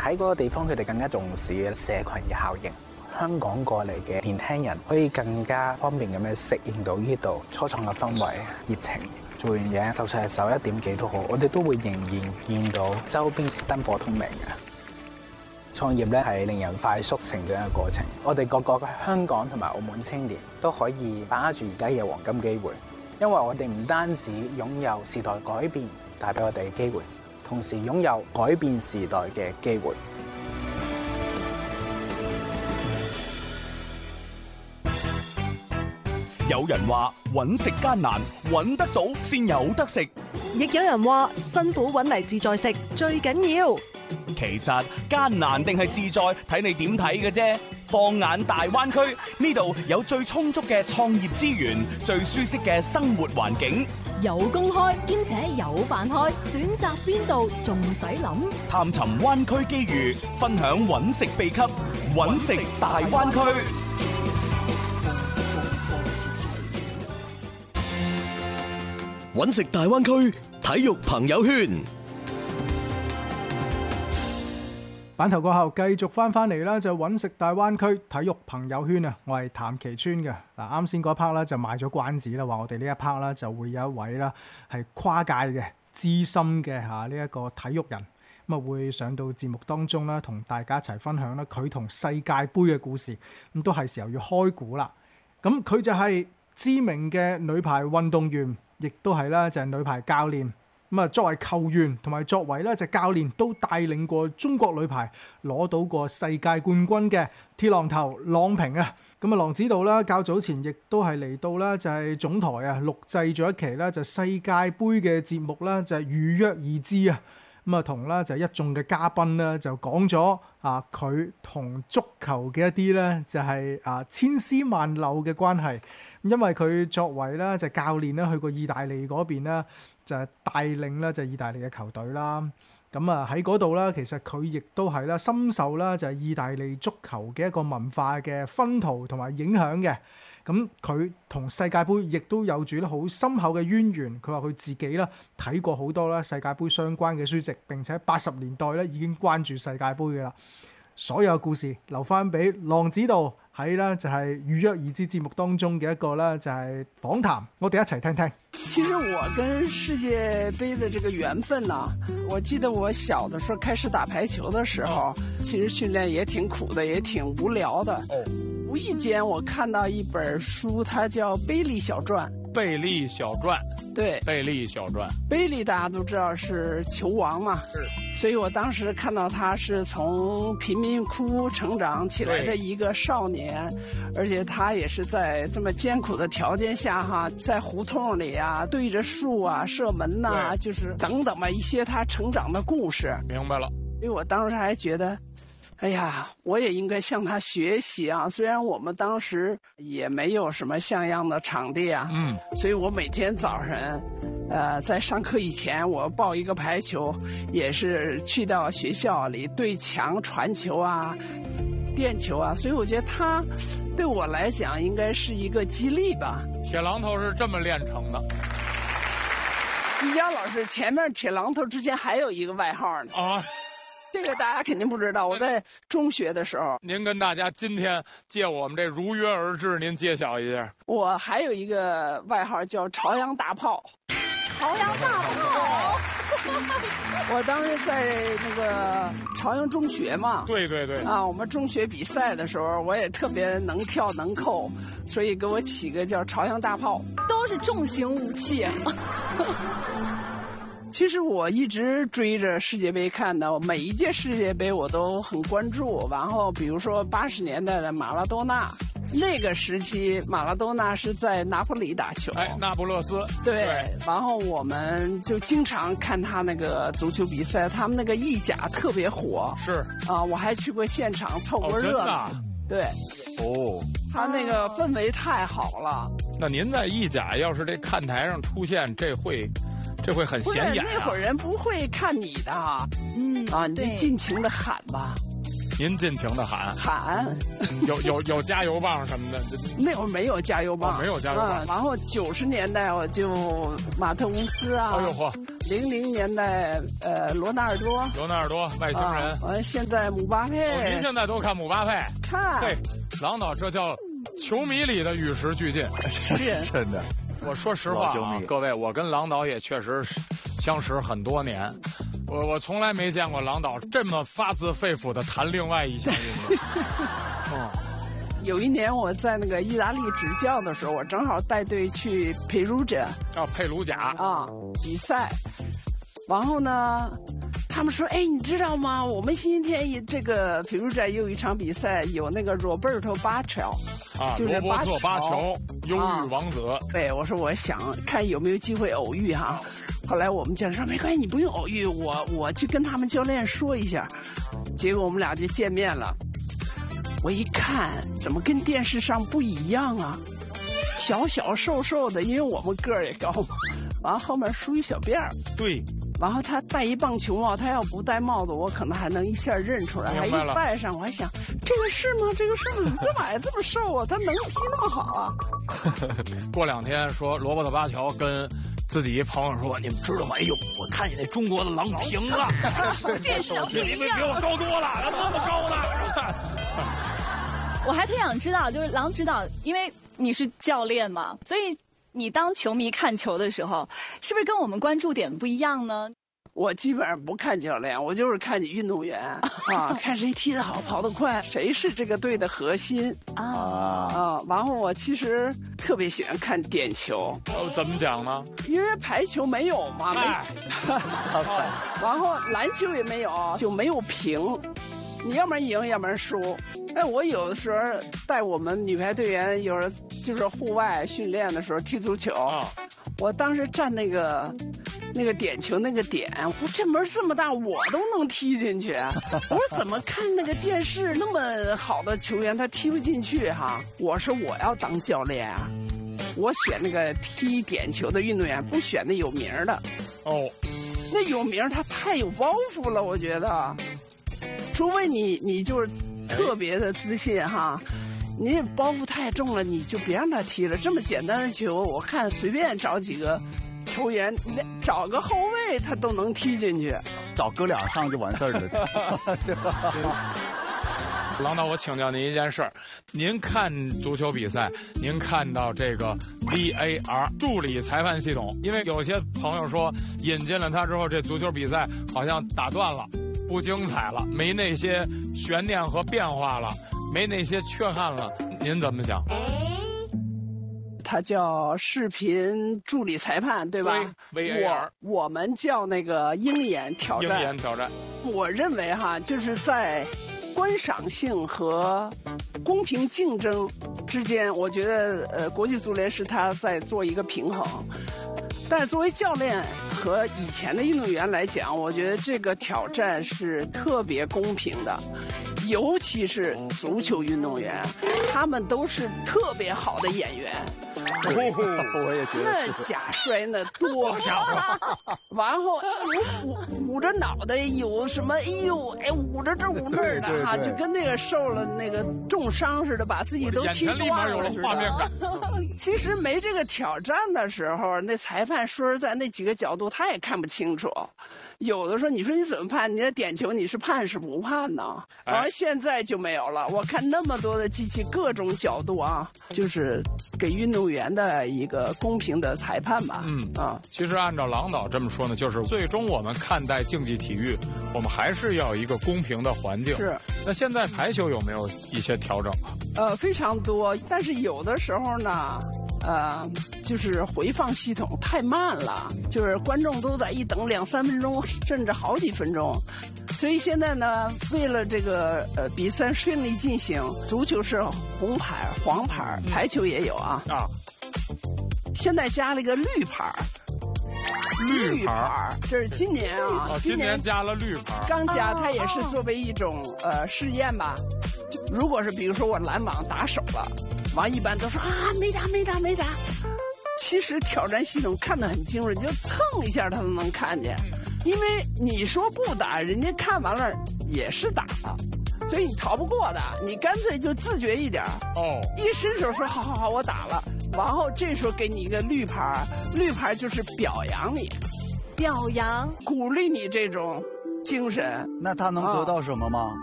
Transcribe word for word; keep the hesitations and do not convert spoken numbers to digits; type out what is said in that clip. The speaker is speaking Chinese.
喺嗰個地方佢哋更加重視嘅社群嘅效應。香港過嚟嘅年輕人可以更加方便咁樣適應到呢度初創嘅氛圍、熱情。做完嘢就算係十一點幾都好，我哋都會仍然見到周邊燈火通明嘅。創業咧係令人快速成長嘅過程，我哋個個香港同埋澳門青年都可以把握住而家嘅黃金機會，因為我哋唔單止擁有時代改變帶俾我哋嘅機會，同時擁有改變時代嘅機會。 有人話揾食艱難，揾得到先有得食； 亦有人話辛苦揾嚟自在食最緊要。 其實艱難定係自在，睇你點睇嘅啫。放眼大灣區，呢度有最充足嘅創業資源，最舒適嘅生活環境， 有公開兼且有飯開，選擇邊度仲使諗？ 探尋灣區機遇，分享揾食秘笈，揾食大灣區。 揾食大灣區體育朋友圈。 版頭過後繼續翻翻嚟啦，就揾食大灣區體育朋友圈啊！我係譚其川嘅嗱，啱先嗰 part 啦就賣咗關子啦，話我哋呢一 part 啦就會有一位啦係跨界嘅資深嘅嚇呢一個體育人，咁啊會上到節目當中啦，同大家一齊分享啦佢同世界盃嘅故事，咁都係時候要開估啦。咁佢就係知名嘅女排運動員。亦都係啦，就係女排教練咁啊。作為球員同埋作為咧就教練，都帶領過中國女排攞到過世界冠軍嘅鐵榔頭郎平啊。咁啊，郎指導啦，較早前亦都係嚟到啦，就係總台啊錄製咗一期啦，就世界盃嘅節目啦，就係如約而至啊。咁啊，同啦就一眾嘅嘉賓啦，就講咗啊佢同足球嘅一啲咧就係啊千絲萬縷嘅關係。因為佢作為咧就教練咧去過意大利嗰邊咧，就係帶領咧就意大利嘅球隊啦。咁啊喺嗰度咧，其實佢亦都係咧深受啦就係意大利足球嘅一個文化嘅薰陶同埋影響嘅。咁佢同世界盃亦都有住咧好深厚嘅淵源。佢話佢自己咧睇過好多啦世界盃相關嘅書籍，並且八十年代咧已經關注世界盃嘅啦。所有故事留翻俾郎指導喺啦就係如約而至節目當中嘅一個啦就係訪談，我哋一齊聽聽。 其實我跟世界盃的這個緣分呢，我記得我小的時候開始打排球的時候，其實訓練也挺苦的，也挺無聊的。無意間我看到一本書，它叫《貝利小傳》。 貝利小傳。 對， 貝利小傳。 貝利大家都知道是球王嘛。是。所以我當時看到他是從貧民窟成長起來的一個少年，而且他也是在這麼艱苦的條件下哈，在胡同裏啊，對着樹啊射門吶、啊，就是等等吧，一些他成長的故事。 明白了。 所以我當時還覺得，哎呀，我也應該向他學習啊！雖然我們當時也沒有什麼像樣的場地啊，嗯，所以我每天早晨。呃，在上課以前，我報一個排球，也是去到學校裏對牆傳球啊、墊球啊，所以我覺得他對我來講應該是一個激勵吧。 鐵榔頭是這麼練成的。 於佳老師，前面鐵榔頭之前還有一個外號呢。啊，這個大家肯定不知道。我在中學的時候， 您跟大家今天借我們這如約而至，您揭曉一下。 我還有一個外號叫朝陽大炮。 朝陽大炮！ 我當時在那個朝陽中學嘛， 對對對， 啊，我們中學比賽的時候，我也特別能跳能扣，所以給我起個叫朝陽大炮。 都是重型武器。 其實我一直追着世界盃看的，每一屆世界盃我都很關注。然後比如說八十年代的馬拉多納。那個時期，馬拉多納是在拿破里打球， 哎，那不勒斯。 對，對，然後我們就經常看他那個足球比賽，他們那個意甲特別火。 是啊，我還去過現場湊過熱鬧。哦，對。 哦。 他那個氛圍太好了。 那您在意甲要是這看台上出現，這會，這會很顯眼啊。 那會兒人不會看你的，嗯啊，你就盡情的喊吧。 您尽情的喊喊， 有有有加油棒什么的？ 那会儿没有加油棒， 哦、没有加油棒。 嗯、然后九十年代我就马特翁斯啊， 哎呦嚯！ 零零年代呃罗纳尔多， 罗纳尔多外星人， 完、啊、现在姆巴佩、 哦，您现在都看姆巴佩？ 看， 对，郎导这叫球迷里的与时俱进， 是真的。 我说实话啊，各位，我跟郎导也确实相识很多年，我我从来没见过郎导这么发自肺腑的谈另外一项运动。 哦，有一年我在那个意大利执教的时候，我正好带队去佩鲁贾啊，佩鲁贾啊比赛，然后呢，他们说，哎，你知道吗？我们星期天这个佩鲁贾有一场比赛，有那个 Roberto Baggio。 啊， 就是罗伯特巴乔，忧郁王子、啊。 对，我说我想看有没有机会偶遇哈。后来我们教练说没关系，你不用偶遇，我我去跟他们教练说一下。结果我们俩就见面了。我一看，怎么跟电视上不一样啊？小小瘦瘦的，因为我们个儿也高嘛。完后后面梳一小辫儿。 对。 然后他戴一棒球帽，他要不戴帽子，我可能还能一下认出来。还一戴上，我还想，这个是吗？这个是吗？这矮这么瘦啊？他能踢那么好啊？ 过两天说罗伯特巴乔跟自己一朋友说，你们知道吗？哎呦，我看见那中国的郎平了， 电视上不一样， 比我高多了，那么高呢。 我还特想知道，就是郎指导，因为你是教练嘛，所以。你当球迷看球的时候，是不是跟我们关注点不一样呢？ 我基本上不看教练，我就是看你运动员啊，看谁踢得好，跑得快，谁是这个队的核心啊啊。然后我其实特别喜欢看点球。 哦，怎么讲呢？ 因为排球没有嘛，没。然后篮球也没有，就没有平。你要不然赢，要不然输。哎，我有的时候带我们女排队员，有时候就是户外训练的时候踢足球， 啊、 我当时站那个那个点球那个点，我这门这么大，我都能踢进去。我说怎么看那个电视那么好的球员他踢不进去哈？我说我要当教练啊，我选那个踢点球的运动员，不选那有名的。 哦， 那有名他太有包袱了，我觉得。除非你你就是特别的自信哈，你包袱太重了，你就别让他踢了。这么简单的球，我看随便找几个球员，找个后卫他都能踢进去， 找哥俩上就完事儿了。对吧？ 郎导，我请教您一件事儿，您看足球比赛，您看到这个 V A R 助理裁判系统，因为有些朋友说引进了它之后，这足球比赛好像打断了。不精彩了，没那些悬念和变化了，没那些缺憾了，您怎么想？ 他叫视频助理裁判，对吧？我我们叫那个鹰眼挑战。 鹰眼挑战。 我认为哈，就是在观赏性和公平竞争之间，我觉得呃，国际足联是他在做一个平衡。但是作为教练和以前的运动员来讲，我觉得这个挑战是特别公平的，尤其是足球运动员，他们都是特别好的演员。 我也觉得那假摔那多家伙，然后有捂捂着脑袋，有什么哎呦哎捂着这捂那儿的哈，就跟那个受了那个重伤似的，把自己都踢断了似的。其实没这个挑战的时候，那裁判说实在那几个角度他也看不清楚。有的时候你说你怎么判？你的点球你是判是不判呢？然后现在就没有了。我看那么多的机器，各种角度啊，就是给运动员的一个公平的裁判吧。 嗯啊，其实按照郎导这么说呢，就是最终我们看待竞技体育，我们还是要有一个公平的环境。 是。 那现在排球有没有一些调整啊？ 呃，非常多，但是有的时候呢。呃，就是回放系统太慢了，就是观众都在一等两三分钟，甚至好几分钟。所以现在呢，为了这个呃比赛顺利进行，足球是红牌、黄牌，排球也有啊。 啊。 现在加了一个绿牌。 绿牌，这是今年啊， 哦、今年加了绿牌， 刚加，它也是作为一种呃试验吧。如果是比如说我拦网打手了。完一般都说啊没打没打没打，其实挑战系统看得很清楚，你就蹭一下他都能看见，因为你说不打，人家看完了也是打了。 所以你逃不过的，你干脆就自觉一点。 哦， 一伸手说好好好，我打了，然后这时候给你一个绿牌，绿牌就是表扬你， 表扬， 鼓励你这种精神。 那他能得到什么吗？